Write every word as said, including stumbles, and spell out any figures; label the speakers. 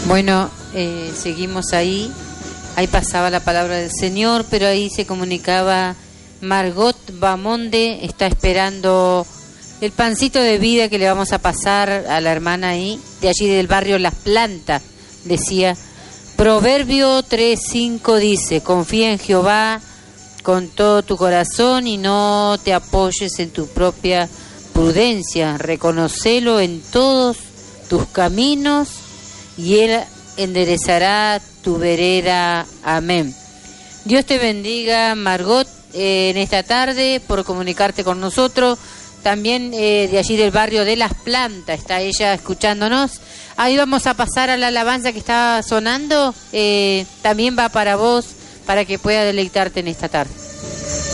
Speaker 1: Bueno, eh, seguimos ahí. Ahí pasaba la palabra del Señor, pero ahí se comunicaba Margot Bamonde, está esperando el pancito de vida que le vamos a pasar a la hermana ahí, de allí del barrio Las Plantas. Decía, Proverbio tres cinco dice, confía en Jehová con todo tu corazón y no te apoyes en tu propia prudencia, reconocelo en todos tus caminos y Él enderezará tu vereda. Amén. Dios te bendiga, Margot, eh, en esta tarde por comunicarte con nosotros. También eh, de allí del barrio de Las Plantas está ella escuchándonos. Ahí vamos a pasar a la alabanza que está sonando. Eh, también va para vos, para que pueda deleitarte en esta tarde.